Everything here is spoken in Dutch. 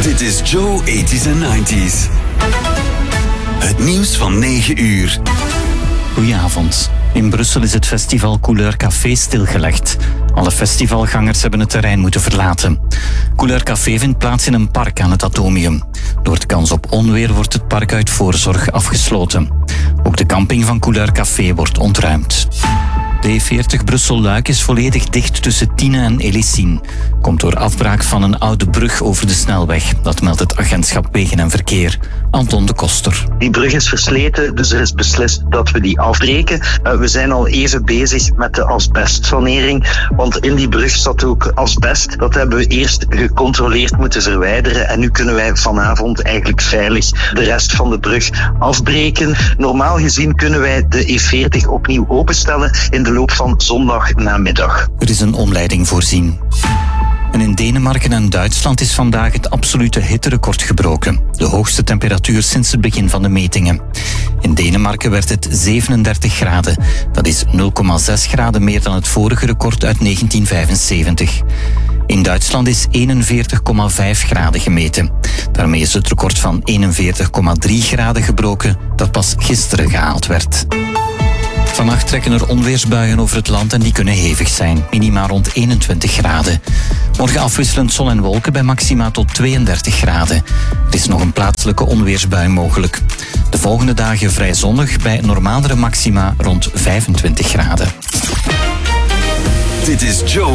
Dit is Joe 80s en 90s. Het nieuws van 9 uur. Goedenavond. In Brussel is het festival Couleur Café stilgelegd. Alle festivalgangers hebben het terrein moeten verlaten. Couleur Café vindt plaats in een park aan het Atomium. Door de kans op onweer wordt het park uit voorzorg afgesloten. Ook de camping van Couleur Café wordt ontruimd. De E40 Brussel-Luik is volledig dicht tussen Tiene en Elissin. Komt door afbraak van een oude brug over de snelweg. Dat meldt het agentschap Wegen en Verkeer. Anton de Koster. Die brug is versleten, dus er is beslist dat we die afbreken. We zijn al even bezig met de asbestsanering, want in die brug zat ook asbest. Dat hebben we eerst gecontroleerd moeten verwijderen en nu kunnen wij vanavond eigenlijk veilig de rest van de brug afbreken. Normaal gezien kunnen wij de E40 opnieuw openstellen in de loop van zondagnamiddag. Er is een omleiding voorzien. En in Denemarken en Duitsland is vandaag het absolute hitterecord gebroken. De hoogste temperatuur sinds het begin van de metingen. In Denemarken werd het 37 graden. Dat is 0,6 graden meer dan het vorige record uit 1975. In Duitsland is 41,5 graden gemeten. Daarmee is het record van 41,3 graden gebroken dat pas gisteren gehaald werd. Vannacht trekken er onweersbuien over het land en die kunnen hevig zijn. Minima rond 21 graden. Morgen afwisselend zon en wolken bij maxima tot 32 graden. Er is nog een plaatselijke onweersbui mogelijk. De volgende dagen vrij zonnig bij normalere maxima rond 25 graden. Dit is Joe